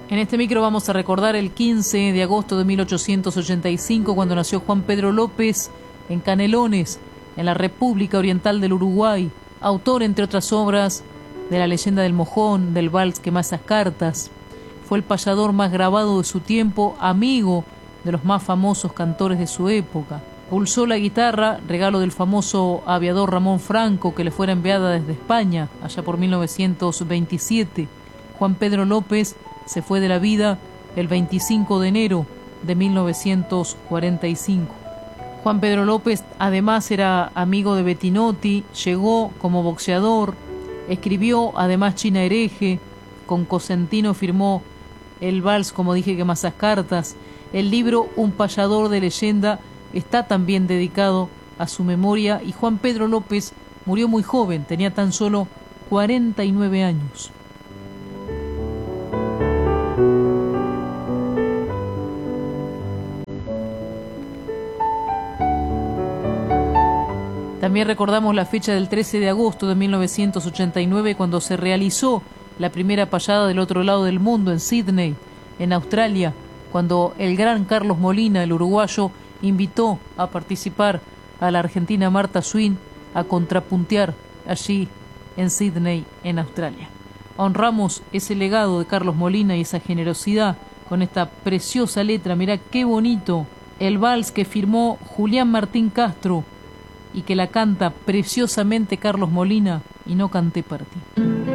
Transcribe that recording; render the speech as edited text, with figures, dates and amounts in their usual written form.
En este micro vamos a recordar el 15 de agosto de 1885, cuando nació Juan Pedro López en Canelones, en la República Oriental del Uruguay, autor, entre otras obras, de La leyenda del Mojón, del vals Quema esas cartas. Fue el payador más grabado de su tiempo, amigo de los más famosos cantores de su época. Pulsó la guitarra, regalo del famoso aviador Ramón Franco, que le fuera enviada desde España, allá por 1927. Juan Pedro López se fue de la vida el 25 de enero de 1945. Juan Pedro López además era amigo de Bettinotti, llegó como boxeador, escribió además China Hereje, con Cosentino firmó el vals, como dije, Quema esas cartas. El libro Un payador de leyenda está también dedicado a su memoria, y Juan Pedro López murió muy joven, tenía tan solo 49 años. También recordamos la fecha del 13 de agosto de 1989, cuando se realizó la primera payada del otro lado del mundo, en Sydney, en Australia, cuando el gran Carlos Molina, el uruguayo, invitó a participar a la argentina Marta Swin a contrapuntear allí en Sydney, en Australia. Honramos ese legado de Carlos Molina y esa generosidad con esta preciosa letra. Mirá qué bonito, el vals que firmó Julián Martín Castro y que la canta preciosamente Carlos Molina, Y no canté para ti.